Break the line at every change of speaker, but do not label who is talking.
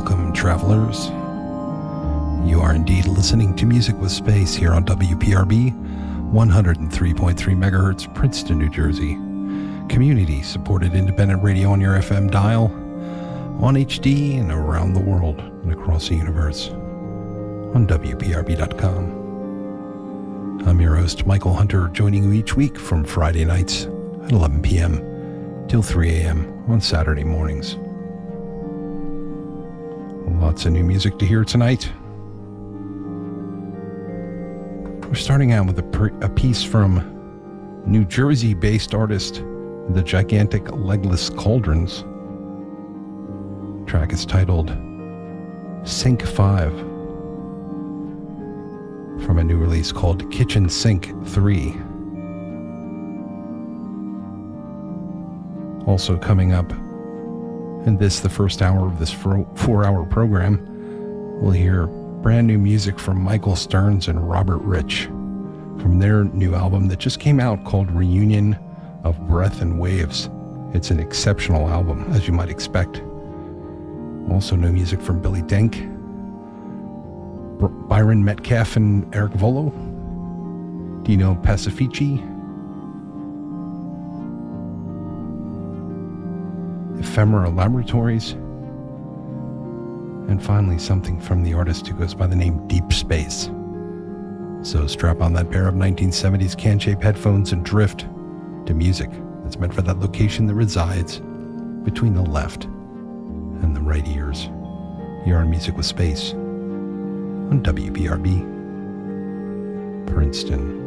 Welcome, travelers. You are indeed listening to Music with Space here on WPRB 103.3 megahertz, Princeton, New Jersey. Community-supported independent radio on your FM dial, on HD and around the world and across the universe on WPRB.com. I'm your host, Michael Hunter, joining you each week from Friday nights at 11 p.m. till 3 a.m. on Saturday mornings. Lots of new music to hear tonight. We're starting out with a piece from New Jersey-based artist The Gigantic Legless Cauldrons. The track is titled Sink 5 from a new release called Kitchen Sink 3. Also coming up in the first hour of this 4-hour program, we'll hear brand new music from Michael Stearns and Robert Rich from their new album that just came out called Reunion of Breath and Waves. It's an exceptional album, as you might expect. Also new music from Billy Denk, Byron Metcalf and Eric Volo, Dino Pacifici, Ephemera Laboratories, and finally something from the artist who goes by the name Deep Space. So strap on that pair of 1970s can-shaped headphones and drift to music that's meant for that location that resides between the left and the right ears. Here on Music with Space on WPRB, Princeton.